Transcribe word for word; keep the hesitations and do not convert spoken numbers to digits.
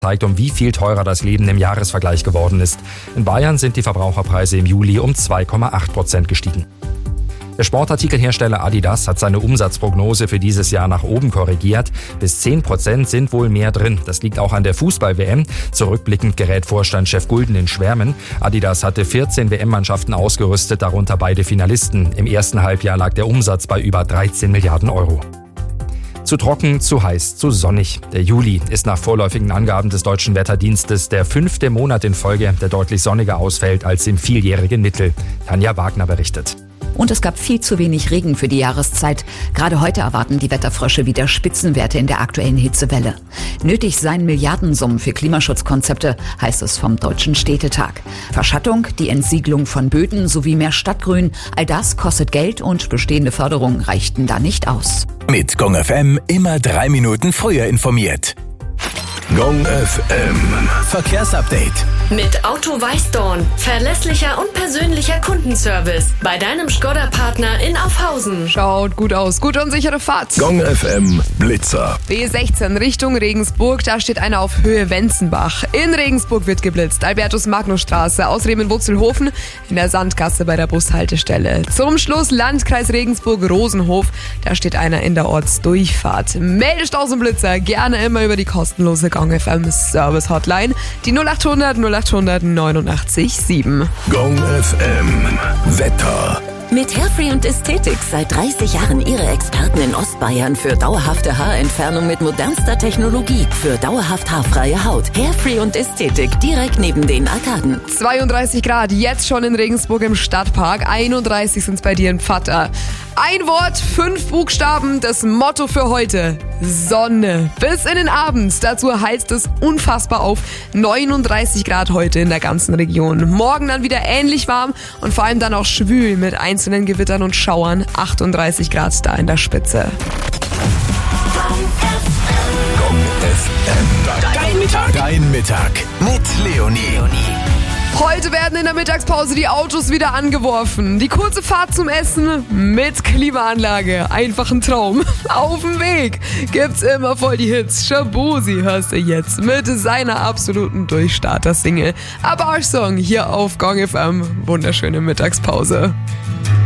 zeigt, um wie viel teurer das Leben im Jahresvergleich geworden ist. In Bayern sind die Verbraucherpreise im Juli um zwei Komma acht Prozent gestiegen. Der Sportartikelhersteller Adidas hat seine Umsatzprognose für dieses Jahr nach oben korrigiert. Bis zehn Prozent sind wohl mehr drin. Das liegt auch an der Fußball-W M. Zurückblickend gerät Vorstandschef Gulden in Schwärmen. Adidas hatte vierzehn W M-Mannschaften ausgerüstet, darunter beide Finalisten. Im ersten Halbjahr lag der Umsatz bei über dreizehn Milliarden Euro. Zu trocken, zu heiß, zu sonnig. Der Juli ist nach vorläufigen Angaben des Deutschen Wetterdienstes der fünfte Monat in Folge, der deutlich sonniger ausfällt als im vierjährigen Mittel. Tanja Wagner berichtet. Und es gab viel zu wenig Regen für die Jahreszeit. Gerade heute erwarten die Wetterfrösche wieder Spitzenwerte in der aktuellen Hitzewelle. Nötig seien Milliardensummen für Klimaschutzkonzepte, heißt es vom Deutschen Städtetag. Verschattung, die Entsiegelung von Böden sowie mehr Stadtgrün, all das kostet Geld und bestehende Förderungen reichten da nicht aus. Mit Gong F M immer drei Minuten früher informiert. Gong F M Verkehrsupdate. Mit Auto Weißdorn. Verlässlicher und persönlicher Kundenservice. Bei deinem Skoda-Partner in Aufhausen. Schaut gut aus. Gute und sichere Fahrt. Gong F M Blitzer. B sechzehn Richtung Regensburg. Da steht einer auf Höhe Wenzenbach. In Regensburg wird geblitzt. Albertus-Magnus-Straße aus Remen-Wutzelhofen in der Sandgasse bei der Bushaltestelle. Zum Schluss Landkreis Regensburg-Rosenhof. Da steht einer in der Ortsdurchfahrt. Meldestaus und Blitzer gerne immer über die kostenlose Gong F M Service Hotline. Die null achthundert null achthundert neunundachtzig sieben. Gong F M Wetter. Mit Hairfree und Ästhetik seit dreißig Jahren Ihre Experten in Ostbayern für dauerhafte Haarentfernung mit modernster Technologie. Für dauerhaft haarfreie Haut. Hairfree und Ästhetik direkt neben den Arkaden. zweiunddreißig Grad, jetzt schon in Regensburg im Stadtpark. einunddreißig sind es bei dir in Pfatter. Ein Wort, fünf Buchstaben, das Motto für heute. Sonne. Bis in den Abend. Dazu heizt es unfassbar auf. neununddreißig Grad heute in der ganzen Region. Morgen dann wieder ähnlich warm und vor allem dann auch schwül mit einzelnen Gewittern und Schauern. achtunddreißig Grad da in der Spitze. Gong F M. Dein Mittag. Dein Mittag mit Leonie. Heute werden in der Mittagspause die Autos wieder angeworfen. Die kurze Fahrt zum Essen mit Klimaanlage. Einfach ein Traum. Auf dem Weg gibt's immer voll die Hits. Shaboozey hörst du jetzt mit seiner absoluten Durchstarter-Single. Aber Arsch-Song hier auf Gong F M. Wunderschöne Mittagspause.